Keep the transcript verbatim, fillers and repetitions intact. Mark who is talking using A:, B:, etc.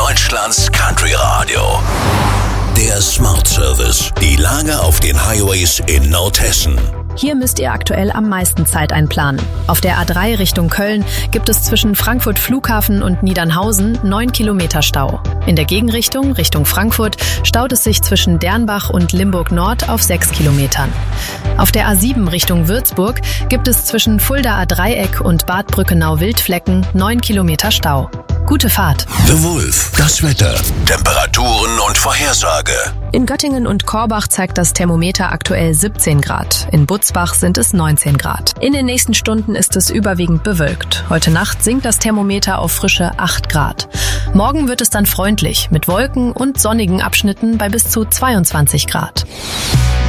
A: Deutschlands Country Radio. Der Smart Service. Die Lage auf den Highways in Nordhessen.
B: Hier müsst ihr aktuell am meisten Zeit einplanen. Auf der A drei Richtung Köln gibt es zwischen Frankfurt Flughafen und Niedernhausen neun Kilometer Stau. In der Gegenrichtung, Richtung Frankfurt, staut es sich zwischen Dernbach und Limburg Nord auf sechs Kilometern. Auf der A sieben Richtung Würzburg gibt es zwischen Fuldaer Dreieck und Bad Brückenau-Wildflecken neun Kilometer Stau. Gute Fahrt.
A: The Wolf. Das Wetter. Temperaturen und Vorhersage.
B: In Göttingen und Korbach zeigt das Thermometer aktuell siebzehn Grad. In Butzbach sind es neunzehn Grad. In den nächsten Stunden ist es überwiegend bewölkt. Heute Nacht sinkt das Thermometer auf frische acht Grad. Morgen wird es dann freundlich mit Wolken und sonnigen Abschnitten bei bis zu zweiundzwanzig Grad.